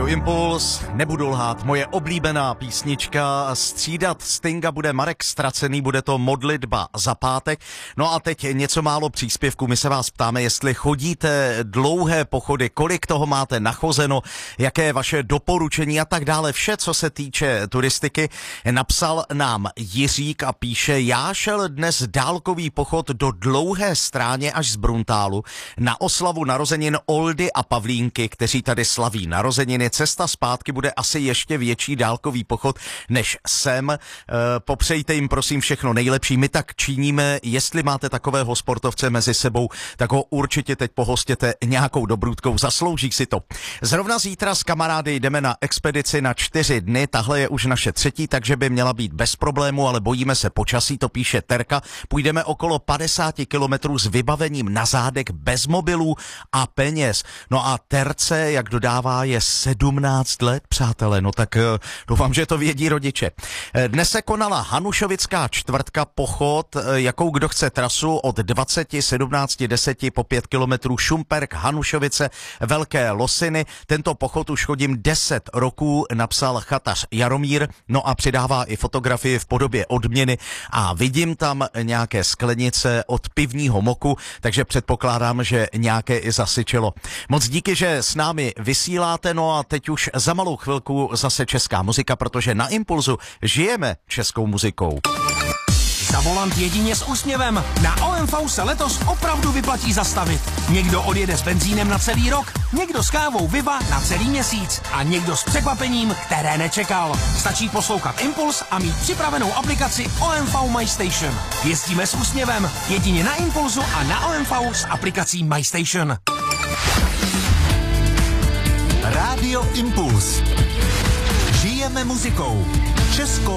Rádio Impuls, nebudu lhát, moje oblíbená písnička, střídat Stinga bude Marek Stracený, bude to Modlitba za pátek. No a teď něco málo příspěvku, my se vás ptáme, jestli chodíte dlouhé pochody, kolik toho máte nachozeno, jaké je vaše doporučení a tak dále. Vše, co se týče turistiky, napsal nám Jiřík a píše: já šel dnes dálkový pochod do Dlouhé Stráně až z Bruntálu na oslavu narozenin Oldy a Pavlínky, kteří tady slaví narozeniny. Cesta zpátky bude asi ještě větší dálkový pochod než sem. Popřejte jim prosím všechno nejlepší. My tak činíme. Jestli máte takového sportovce mezi sebou, tak ho určitě teď pohostěte nějakou dobrůdkou. Zaslouží si to. Zrovna zítra s kamarády jdeme na expedici na 4 dny. Tahle je už naše 3., takže by měla být bez problému, ale bojíme se počasí, to píše Terka. Půjdeme okolo 50 kilometrů s vybavením na zádech bez mobilů a peněz. No a Terce, jak dodává, je 17 let, přátelé, no tak doufám, že to vědí rodiče. Dnes se konala Hanušovická čtvrtka, pochod, jakou kdo chce trasu od 20, 17, 10 po 5 kilometrů Šumperk, Hanušovice, Velké Losiny. Tento pochod už chodím 10 roků, napsal chatař Jaromír, no a přidává i fotografii v podobě odměny a vidím tam nějaké sklenice od pivního moku, takže předpokládám, že nějaké i zasyčelo. Moc díky, že s námi vysíláte, no a teď už za malou chvilku zase česká muzika, protože na Impulzu žijeme českou muzikou. Za volant jedině s úsměvem. Na OMV se letos opravdu vyplatí zastavit. Někdo odjede s benzínem na celý rok, někdo s kávou Viva na celý měsíc a někdo s překvapením, které nečekal. Stačí poslouchat Impuls a mít připravenou aplikaci OMV My Station. Jezdíme s úsměvem jedině na Impulzu a na OMV s aplikací My Station. Rádio Impuls. Žijeme muzikou. Českou